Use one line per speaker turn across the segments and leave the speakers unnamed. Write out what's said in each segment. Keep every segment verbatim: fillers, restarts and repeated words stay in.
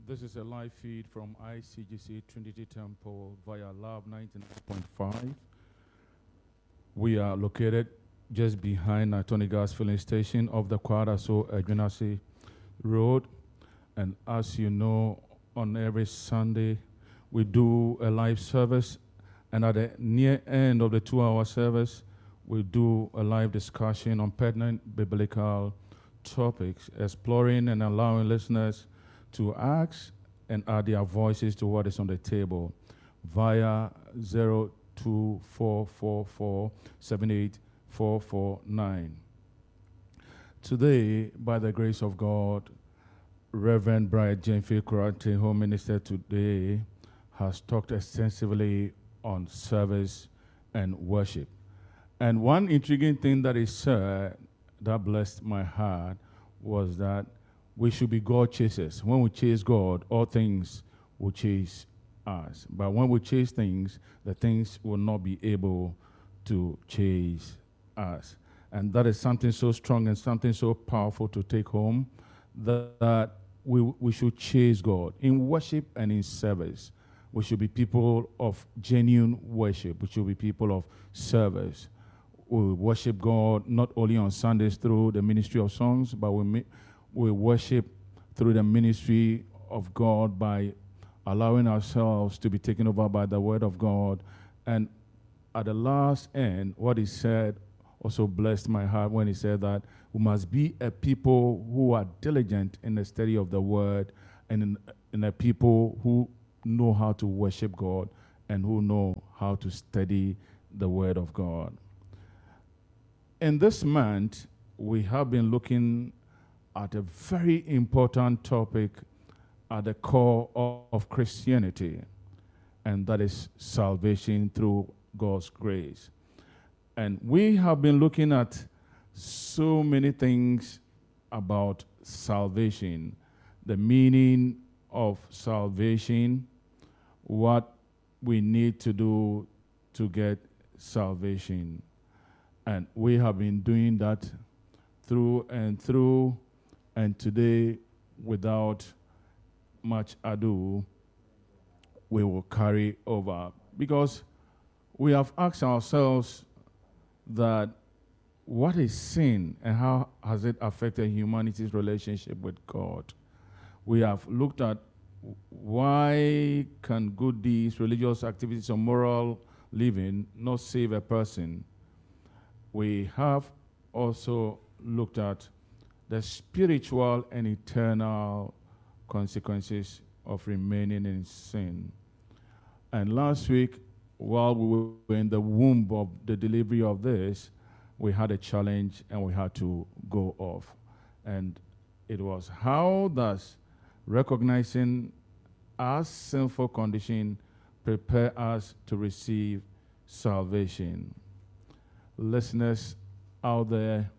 This is a live feed from I C G C Trinity Temple via Lab ninety-nine point five. We are located just behind Attorney Gas filling station of the Kwadaso Edwinasi Road. And as you know, on every Sunday, we do a live service. And at the near end of the two-hour service, we do a live discussion on pertinent biblical topics, exploring and allowing listeners to ask and add their voices to what is on the table via zero two four four four seven eight four four nine. Today, by the grace of God, Reverend Brian Jenfi Kurate, Home Minister today, has talked extensively on service and worship. And one intriguing thing that he said that blessed my heart was that we should be God chasers. When we chase God, all things will chase us. But when we chase things, the things will not be able to chase us. And that is something so strong and something so powerful to take home, that, that we, we should chase God in worship and in service. We should be people of genuine worship. We should be people of service. We worship God not only on Sundays through the ministry of songs, but we we worship through the ministry of God by allowing ourselves to be taken over by the word of God. And at the last end, what he said also blessed my heart when he said that we must be a people who are diligent in the study of the word, and in, in a people who know how to worship God and who know how to study the word of God. In this month, we have been looking at a very important topic at the core of, of Christianity, and that is salvation through God's grace. And we have been looking at so many things about salvation, the meaning of salvation, what we need to do to get salvation. And we have been doing that through and through. And today, without much ado, we will carry over. Because we have asked ourselves that what is sin and how has it affected humanity's relationship with God? We have looked at why can good deeds, religious activities, or moral living not save a person. We have also looked at the spiritual and eternal consequences of remaining in sin. And last week, while we were in the womb of the delivery of this, we had a challenge and we had to go off. And it was, how does recognizing our sinful condition prepare us to receive salvation? Listeners out there,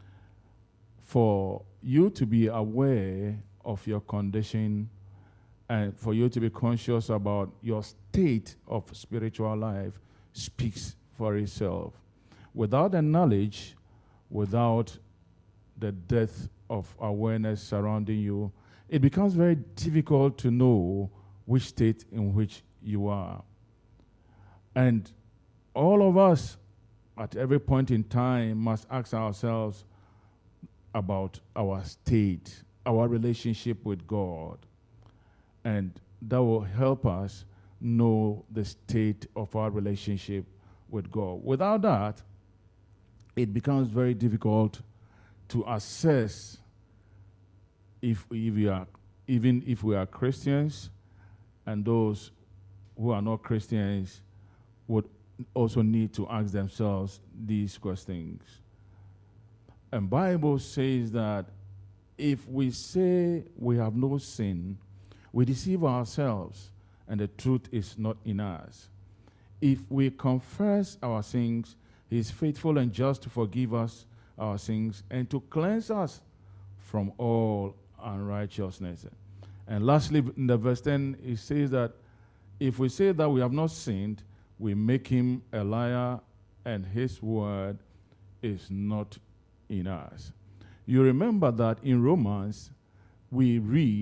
for you to be aware of your condition and for you to be conscious about your state of spiritual life speaks for itself. Without the knowledge, without the depth of awareness surrounding you, it becomes very difficult to know which state in which you are. And all of us at every point in time must ask ourselves about our state, our relationship with God. And that will help us know the state of our relationship with God. Without that, it becomes very difficult to assess if, if we are, even if we are Christians, and those who are not Christians would also need to ask themselves these questions. And Bible says that if we say we have no sin, we deceive ourselves, and the truth is not in us. If we confess our sins, he is faithful and just to forgive us our sins and to cleanse us from all unrighteousness. And lastly, in the verse ten, it says that if we say that we have not sinned, we make him a liar, and his word is not in us. You remember that in Romans, we read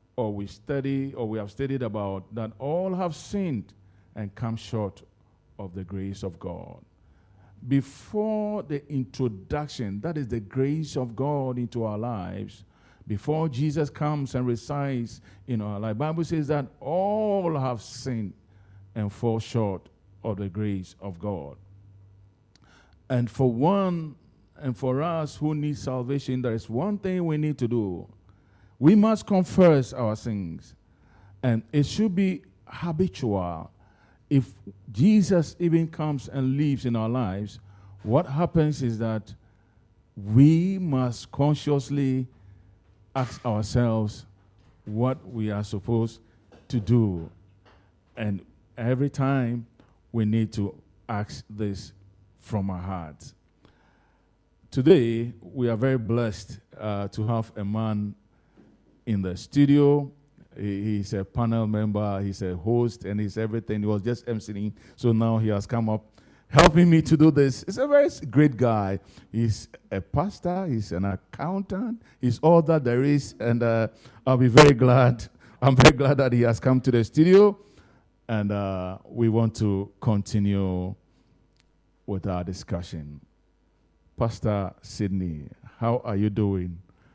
or we study, or we have studied about, that all have sinned and come short of the grace of God. Before the introduction, that is the grace of God into our lives, before Jesus comes and resides in our life, the Bible says that all have sinned and fall short of the grace of God. And for one, and for us who need salvation, there is one thing we need to do. We must confess our sins. And it should be habitual. If Jesus even comes and lives in our lives, what happens is that we must consciously ask ourselves what we are supposed to do. And every time we need to ask this from our hearts. Today, we are very blessed uh, to have a man in the studio. He, he's a panel member, he's a host, and he's everything. He was just emceeing, so now he has come up helping me to do this. He's a very great guy. He's a pastor, he's an accountant, he's all that there is, and uh, I'll be very glad. I'm very glad that he has come to the studio, and uh, we want to continue with our discussion. Pastor Sidney, how are you doing?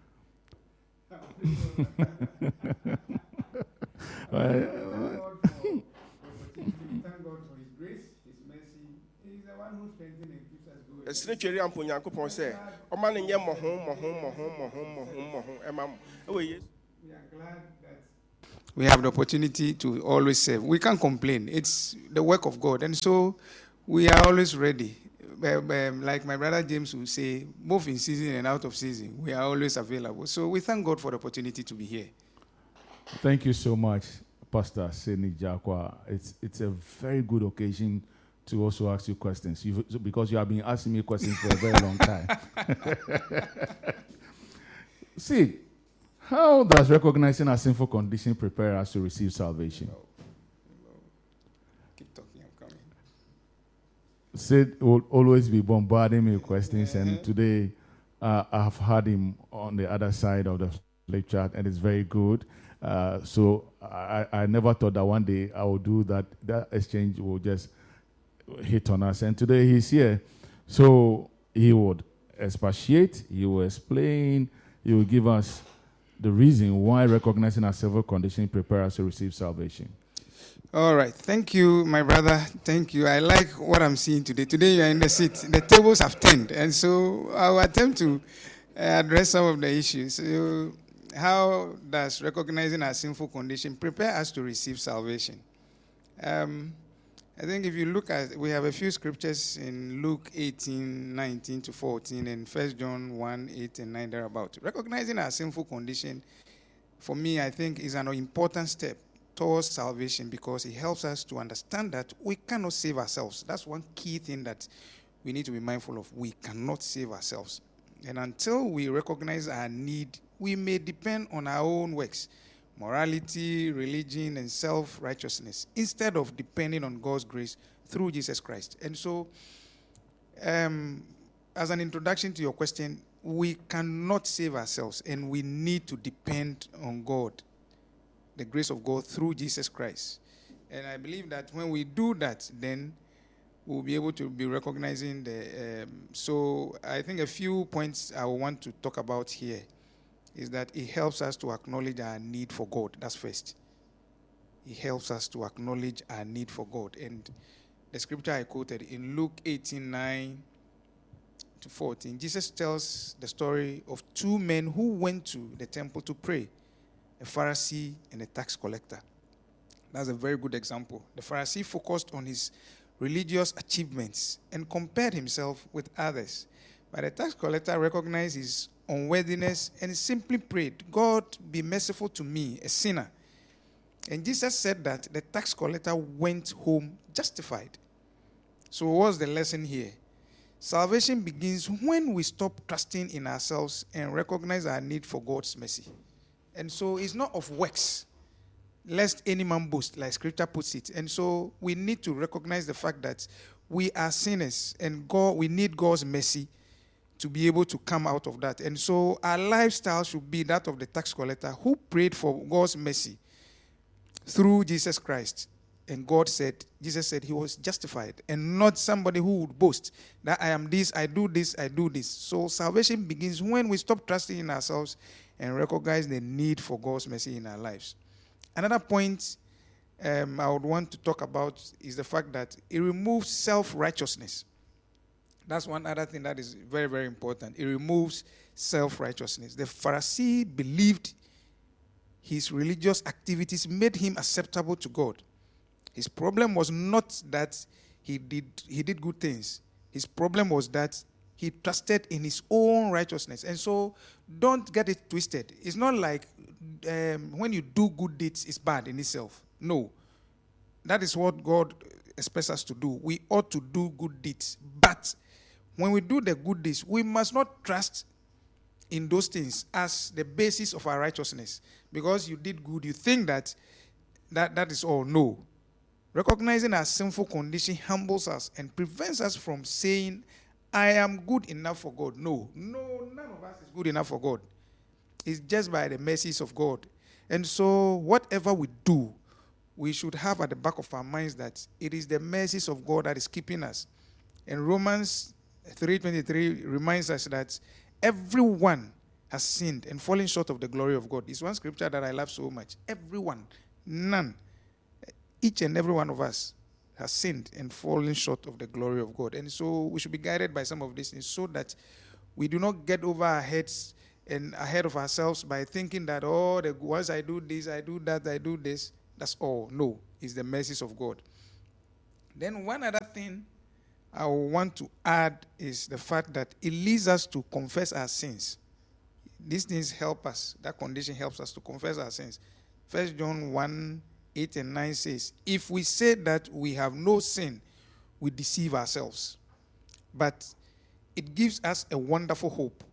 We have the opportunity to always serve. We can't complain. It's the work of God. And so we are always ready. Like my brother James would say, both in season and out of season, we are always available. So we thank God for the opportunity to be here.
Thank you so much, Pastor Sidney Jakwa. It's it's a very good occasion to also ask you questions, you, because you have been asking me questions for a very long time. See, how does recognizing our sinful condition prepare us to receive salvation?
No. No. Keep talking, I'm coming.
Sid will always be bombarding me with questions,
uh-huh.
and today uh, I've had him on the other side of the lecture, and it's very good. Uh, so I, I never thought that one day I would do that. That exchange will just hit on us. And today he's here. So he would expatiate, he will explain, he will give us the reason why recognizing our sinful condition prepares us to receive salvation.
All right. Thank you, my brother. Thank you. I like what I'm seeing today. Today you are in the seat. The tables have turned. And so I will attempt to uh, address some of the issues. So how does recognizing our sinful condition prepare us to receive salvation? Um, I think if you look at, we have a few scriptures in Luke eighteen, nineteen to fourteen, and First John one, eight and nine thereabout. Recognizing our sinful condition, for me, I think is an important step towards salvation, because it helps us to understand that we cannot save ourselves. That's one key thing that we need to be mindful of. We cannot save ourselves. And until we recognize our need, we may depend on our own works, morality, religion, and self-righteousness, instead of depending on God's grace through Jesus Christ. And so, um, as an introduction to your question, we cannot save ourselves, and we need to depend on God, the grace of God through Jesus Christ. And I believe that when we do that, then we'll be able to be recognizing the... Um, so I think a few points I want to talk about here is that it helps us to acknowledge our need for God. That's first. It helps us to acknowledge our need for God. And the scripture I quoted in Luke eighteen, nine to fourteen, Jesus tells the story of two men who went to the temple to pray, a Pharisee and a tax collector. That's a very good example. The Pharisee focused on his religious achievements and compared himself with others. But the tax collector recognized his unworthiness and simply prayed, God, be merciful to me, a sinner. And Jesus said that the tax collector went home justified. So what's the lesson here? Salvation begins when we stop trusting in ourselves and recognize our need for God's mercy. And so it's not of works, lest any man boast, like scripture puts it. And so we need to recognize the fact that we are sinners and God, we need God's mercy to be able to come out of that. And so our lifestyle should be that of the tax collector who prayed for God's mercy through Jesus Christ. And God said, Jesus said he was justified, and not somebody who would boast that I am this, I do this, I do this. So salvation begins when we stop trusting in ourselves and recognize the need for God's mercy in our lives. Another point um, I would want to talk about is the fact that it removes self-righteousness. That's one other thing that is very, very important. It removes self-righteousness. The Pharisee believed his religious activities made him acceptable to God. His problem was not that he did he did good things. His problem was that he trusted in his own righteousness. And so don't get it twisted. It's not like um, when you do good deeds, it's bad in itself. No. That is what God expects us to do. We ought to do good deeds. But when we do the good deeds, we must not trust in those things as the basis of our righteousness. Because you did good, you think that that, that is all. No. Recognizing our sinful condition humbles us and prevents us from saying, I am good enough for God. No. No, none of us is good enough for God. It's just by the mercies of God. And so whatever we do, we should have at the back of our minds that it is the mercies of God that is keeping us. And Romans three twenty-three reminds us that everyone has sinned and fallen short of the glory of God. It's one scripture that I love so much. Everyone, none, each and every one of us has sinned and fallen short of the glory of God. And so we should be guided by some of these things so that we do not get over our heads and ahead of ourselves by thinking that, oh, the, once I do this, I do that, I do this, that's all. No, it's the mercies of God. Then one other thing I want to add is the fact that it leads us to confess our sins. These things help us. That condition helps us to confess our sins. First John one, eight and nine says, if we say that we have no sin, we deceive ourselves. But it gives us a wonderful hope.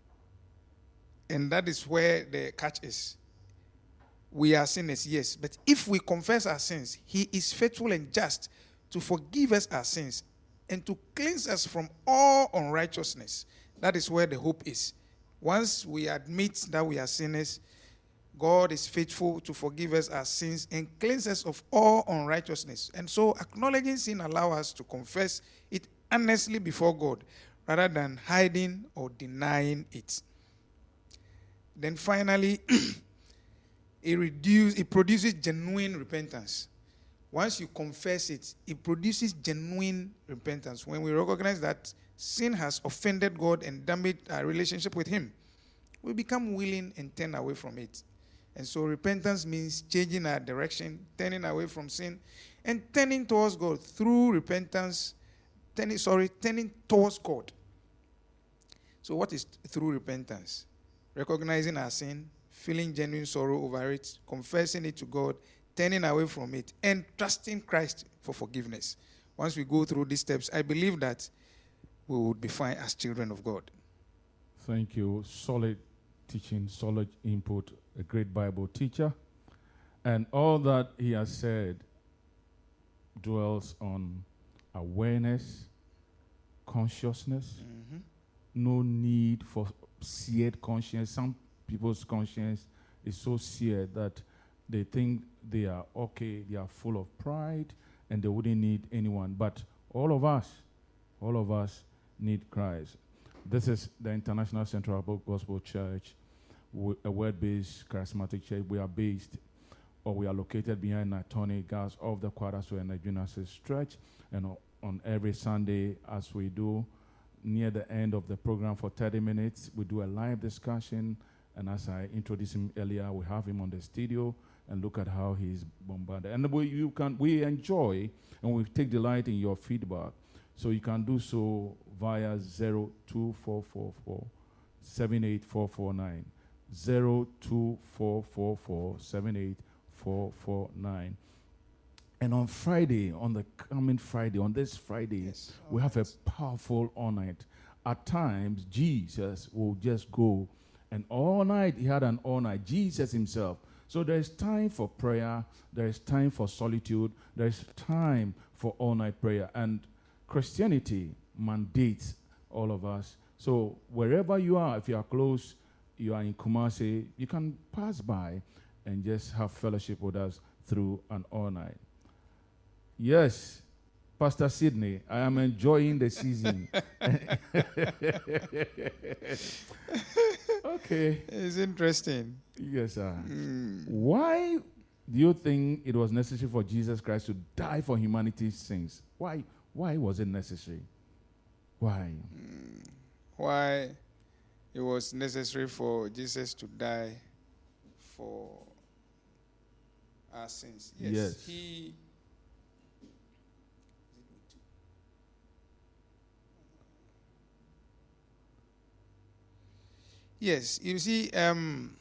And that is where the catch is. We are sinners, yes. But if we confess our sins, he is faithful and just to forgive us our sins and to cleanse us from all unrighteousness. That is where the hope is. Once we admit that we are sinners, God is faithful to forgive us our sins and cleanse us of all unrighteousness. And so acknowledging sin allows us to confess it honestly before God rather than hiding or denying it. Then finally, it, reduce, it produces genuine repentance. Once you confess it, it produces genuine repentance. When we recognize that sin has offended God and damaged our relationship with him, we become willing and turn away from it. And so repentance means changing our direction, turning away from sin, and turning towards God through repentance, turning, sorry, turning towards God. So what is through repentance? Recognizing our sin, feeling genuine sorrow over it, confessing it to God, turning away from it, and trusting Christ for forgiveness. Once we go through these steps, I believe that we would be fine as children of God.
Thank you. Solid teaching, solid input, a great Bible teacher. And all that he has said dwells on awareness, consciousness, mm-hmm. no need for seared conscience. Some people's conscience is so seared that they think they are okay, they are full of pride, and they wouldn't need anyone. But all of us, all of us need Christ. This is the International Central Gospel Church, a word-based charismatic church. We are based, or we are located behind Natoni Gas of the Quadaso and the Genesis Stretch. And on every Sunday, as we do near the end of the program for thirty minutes, we do a live discussion. And as I introduced him earlier, we have him on the studio and look at how he's bombarded. And we, you can, we enjoy and we take delight in your feedback. So you can do so via zero two four four four seven eight four four nine. zero two four four four seven eight four four nine. And on Friday, on the coming Friday, on this Friday, yes, we have a powerful all night. At times, Jesus will just go, and all night, he had an all night. Jesus himself. So there is time for prayer, there is time for solitude, there is time for all night prayer. And Christianity mandates all of us. So wherever you are, if you are close, you are in Kumasi, you can pass by and just have fellowship with us through an all night. Yes, Pastor Sidney, I am enjoying the season. Okay.
It's interesting.
Yes, sir.
Mm.
Why do you think it was necessary for Jesus Christ to die for humanity's sins? Why? Why was it necessary? Why?
Mm. Why it was necessary for Jesus to die for our sins? Yes.
Yes.
He. Yes, you see, um,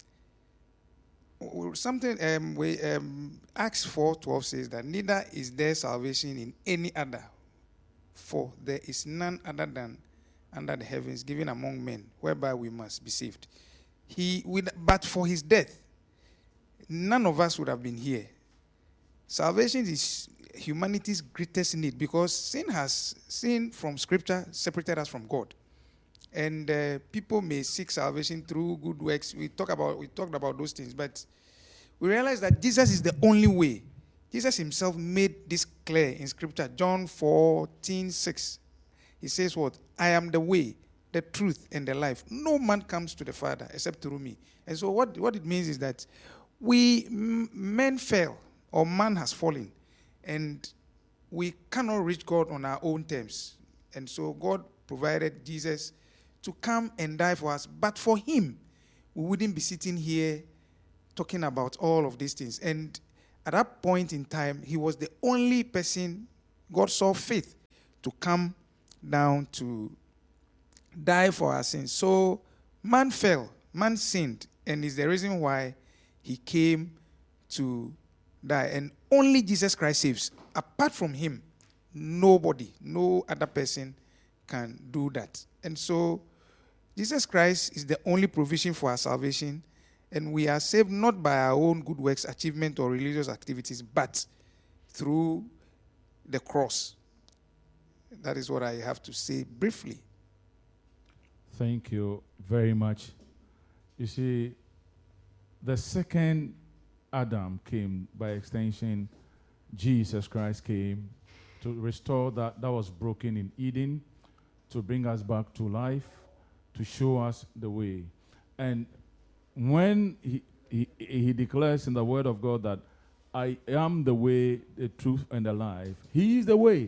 something um, we um, Acts four twelve says that neither is there salvation in any other, for there is none other than under the heavens given among men, whereby we must be saved. He, with, but for his death, none of us would have been here. Salvation is humanity's greatest need because sin has sin from Scripture separated us from God. And uh, people may seek salvation through good works. We talk about we talked about those things, but we realize that Jesus is the only way. Jesus himself made this clear in Scripture. John fourteen six. He says what? I am the way, the truth, and the life. No man comes to the Father except through me. And so what, what it means is that we m- men fell, or man has fallen, and we cannot reach God on our own terms. And so God provided Jesus to come and die for us. But for him, we wouldn't be sitting here talking about all of these things. And at that point in time, he was the only person God saw fit to come down to die for our sins. So man fell, man sinned, and is the reason why he came to die. And only Jesus Christ saves. Apart from him, nobody, no other person can do that. And so Jesus Christ is the only provision for our salvation, and we are saved not by our own good works, achievement, or religious activities, but through the cross. That is what I have to say briefly.
Thank you very much. You see, the second Adam came, by extension, Jesus Christ came to restore that that was broken in Eden, to bring us back to life, to show us the way. And when he, he, he declares in the word of God that I am the way, the truth, and the life, he is the way.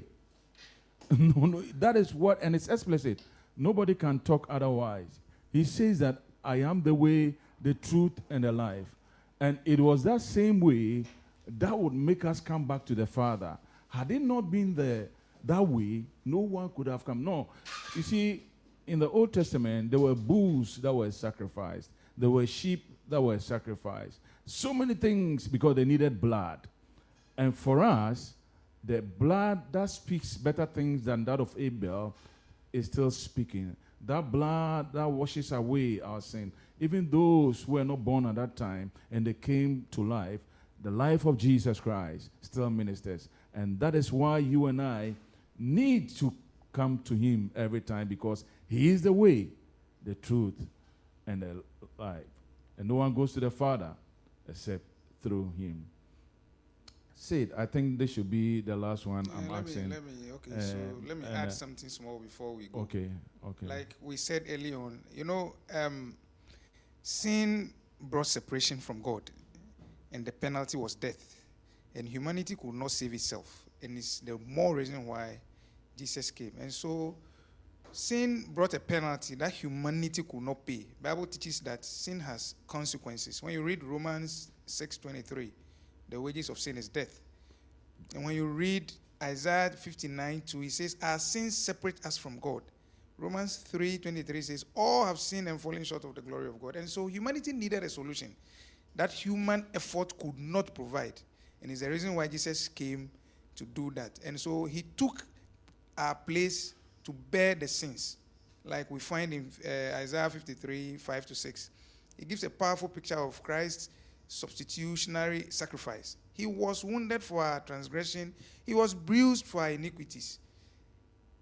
no, no, that is what, and it's explicit. Nobody can talk otherwise. He says that I am the way, the truth, and the life. And it was that same way that would make us come back to the Father. Had it not been there that way, no one could have come. No. You see, in the Old Testament, there were bulls that were sacrificed. There were sheep that were sacrificed. So many things because they needed blood. And for us, the blood that speaks better things than that of Abel is still speaking. That blood that washes away our sin. Even those who were not born at that time and they came to life, the life of Jesus Christ still ministers. And that is why you and I need to come to him every time, because he is the way, the truth, and the life. And no one goes to the Father except through him. Sid, I think this should be the last one
Uh,
I'm
let
asking.
me, let me, okay,
Uh,
so let me
and,
add
uh,
something small before we go.
Okay, okay.
Like we said early on, you know, um, sin brought separation from God, and the penalty was death. And humanity could not save itself. And it's the more reason why Jesus came. And so sin brought a penalty that humanity could not pay. Bible teaches that sin has consequences. When you read Romans six twenty-three, the wages of sin is death. And when you read Isaiah fifty-nine two, he says, our sins separate us from God. Romans three twenty-three says, all have sinned and fallen short of the glory of God. And so humanity needed a solution that human effort could not provide. And it's the reason why Jesus came to do that. And so he took our place to bear the sins, like we find in uh, Isaiah fifty-three five to six. It gives a powerful picture of Christ's substitutionary sacrifice. He was wounded for our transgression. He was bruised for our iniquities.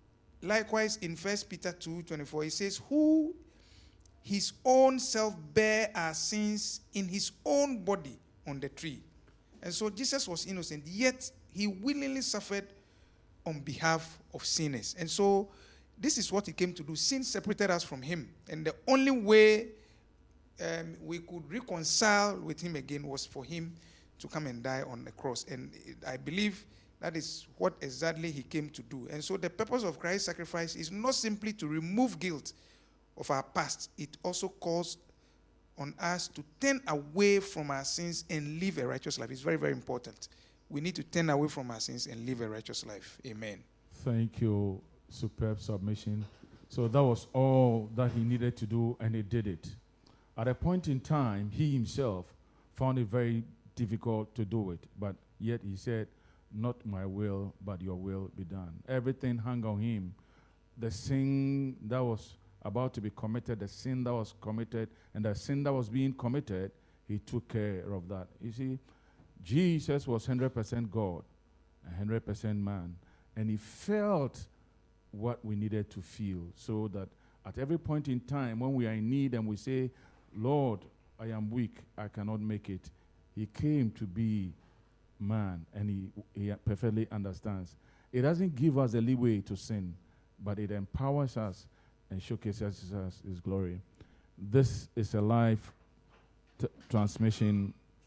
likewise, in First Peter two twenty-four, it says, who his own self bare our sins in his own body on the tree. And so Jesus was innocent, yet he willingly suffered on behalf of sinners. And so this is what he came to do. Sin separated us from him. And the only way um, we could reconcile with him again was for him to come and die on the cross. And I believe that is what exactly he came to do. And so the purpose of Christ's sacrifice is not simply to remove guilt of our past. It also calls on us to turn away from our sins and live a righteous life. It's very, very important. We need to turn away from our sins and live a righteous life. Amen.
Thank you. Superb submission. So that was all that he needed to do, and he did it. At a point in time, he himself found it very difficult to do it, but yet he said, not my will, but your will be done. Everything hung on him. The sin that was about to be committed, the sin that was committed, and the sin that was being committed, he took care of that. You see, Jesus was one hundred percent God, one hundred percent man, and he felt what we needed to feel, so that at every point in time when we are in need and we say, Lord, I am weak, I cannot make it, he came to be man, and he, he perfectly understands. It doesn't give us a leeway to sin, but it empowers us and showcases us his glory. This is a live t- transmission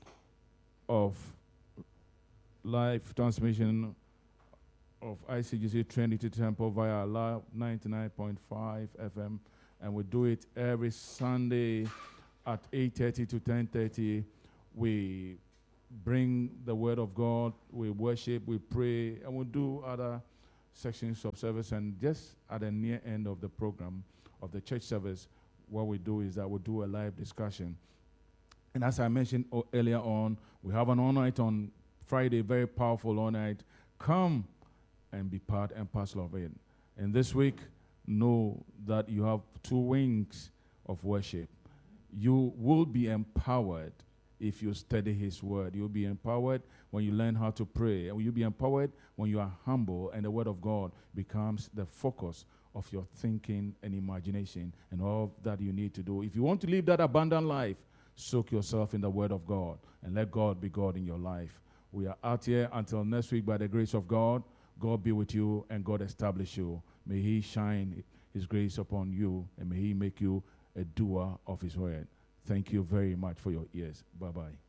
of live transmission of I C G C Trinity Temple via Live ninety-nine point five F M, and we do it every Sunday at eight thirty to ten thirty. We bring the word of God, we worship, we pray, and we do other sections of service. And just at the near end of the program of the church service, what we do is that we do a live discussion. And as I mentioned o- earlier on, we have an all night on Friday, very powerful all night. Come and be part and parcel of it. And this week, know that you have two wings of worship. You will be empowered if you study his word. You'll be empowered when you learn how to pray. And you'll be empowered when you are humble and the word of God becomes the focus of your thinking and imagination and all that you need to do. If you want to live that abundant life, soak yourself in the word of God and let God be God in your life. We are out here until next week by the grace of God. God be with you and God establish you. May he shine his grace upon you and may he make you a doer of his word. Thank you very much for your ears. Bye-bye.